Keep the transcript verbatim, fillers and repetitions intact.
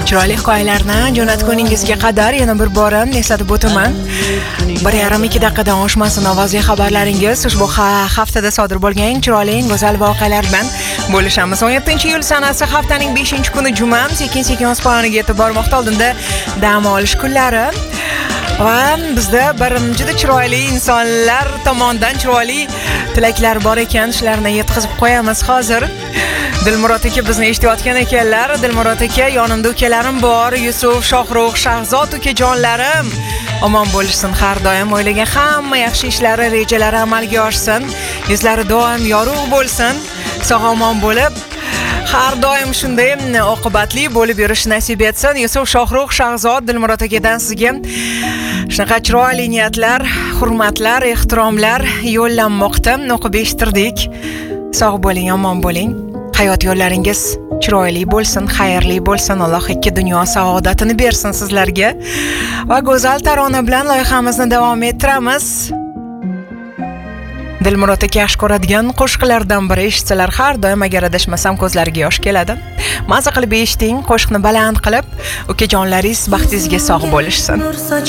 Chiroyli hikoyalarni jo'natguningizga qadar yana bir bora eslatib o'taman. bir yarim ikki daqiqadan oshmasin ovozli xabarlaringiz ushbu haftada sodir bo'lgan eng chiroyli, eng go'zal voqealar bilan bo'lishamiz. o'n yettinchi iyul sanasi haftaning beshinchi kuni juma, sekin-sekin o'z poyoniga yetib bormoqda. Oldinda dam olish kunlari va bizda bir juda chiroyli insonlar tomonidan chiroyli tilaklar bor ekan, shularni yetkazib qo'yamiz hozir. Dilmurod aka bizni eshitayotgan ekanlar. Dilmurod aka, yonimda ukalarim bor, Yusuf, Shohrux, Shahzod ukajonlarim. Omon bo'lishsin, har doim o'ylagan hamma yaxshi ishlari, rejalari amalga oshsin. Yuzlari doim yorug' bo'lsin, sog'-omon bo'lib, har doim shunday oqibatli bo'lib yurish nasib etsin. Yusuf, Shohrux, Shahzod, Dilmurod akadan sizga shunaqa chiroyli niyatlar, hurmatlar, ehtiromlar yo'llanmoqda. O'qib eshittirdik. Sog' bo'ling, omon bo'ling. Hayot yo'llaringiz chiroyli bo'lsin, xayrli bo'lsin. Alloh ikki dunyo saodatini bersin sizlarga. Va go'zal tarona bilan loyihamizni davom ettiramiz. Dilmurod aka yaxshi ko'radigan qo'shiqlardan biri, eshitsalar har doim, agar adashmasam, ko'zlariga yosh keladi. Maza qilib eshiting, qo'shiqni baland qilib, ukajonlaringiz baxtingizga sog' bo'lishsin.